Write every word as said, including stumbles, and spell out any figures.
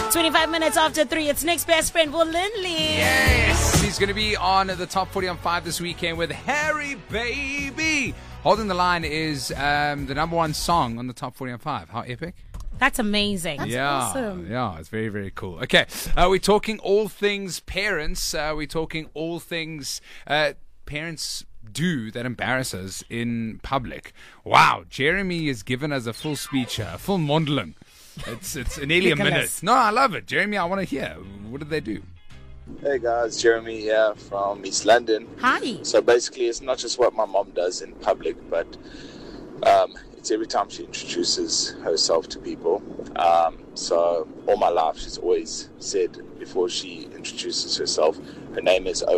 twenty-five minutes after three, it's Nick's best friend, Will Lindley. Yes, he's going to be on the Top forty on five this weekend with Harry Baby. Holding the line is um, the number one song on the Top forty on five. How epic? That's amazing. That's yeah, awesome. Yeah, it's very, very cool. Okay, uh, we're talking all things parents. Uh, we're talking all things uh, parents do that embarrass us in public. Wow, Jeremy has given us a full speech here, a full mondeling. It's it's nearly a minute. No, I love it. Jeremy, I want to hear. What did they do? Hey guys, Jeremy here from East London. Hi. So basically, it's not just what my mom does in public, but um, it's every time she introduces herself to people. Um, so all my life, she's always said before she introduces herself, her name is